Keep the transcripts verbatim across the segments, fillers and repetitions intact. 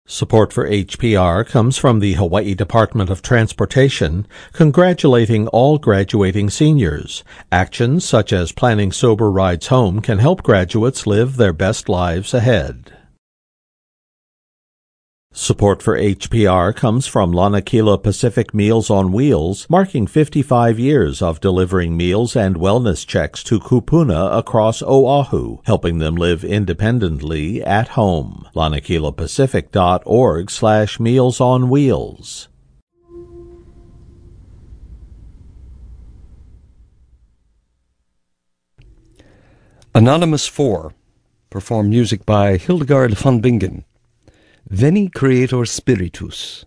Support for H P R comes from the Hawaii Department of Transportation, congratulating all graduating seniors. Actions such as planning sober rides home can help graduates live their best lives ahead. Support for H P R comes from Lanakila Pacific Meals on Wheels, marking fifty-five years of delivering meals and wellness checks to kupuna across Oahu, helping them live independently at home. lanakilapacific.org slash Meals on Wheels. Anonymous four perform music by Hildegard von Bingen. Veni Creator Spiritus.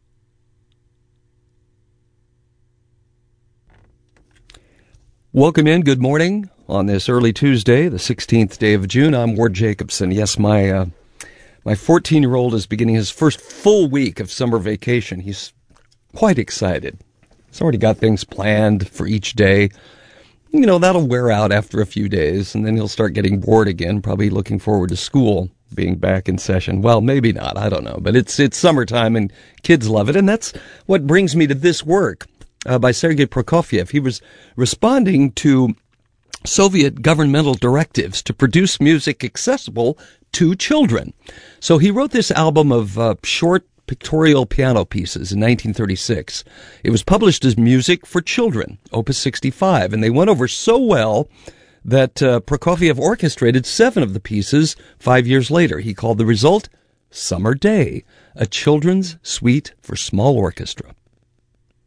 Welcome in, good morning, on this early Tuesday, the sixteenth day of June. I'm Ward Jacobson. Yes, my uh, my fourteen-year-old is beginning his first full week of summer vacation. He's quite excited. He's already got things planned for each day. You know, that'll wear out after a few days, and then he'll start getting bored again, probably looking forward to school being back in session. Well, maybe not, I don't know. But it's it's summertime, and kids love it. And that's what brings me to this work uh, by Sergei Prokofiev. He was responding to Soviet governmental directives to produce music accessible to children. So he wrote this album of uh, short pictorial piano pieces in nineteen thirty-six. It was published as Music for Children, Opus sixty-five, and they went over so well that uh, Prokofiev orchestrated seven of the pieces five years later. He called the result Summer Day, a children's suite for small orchestra.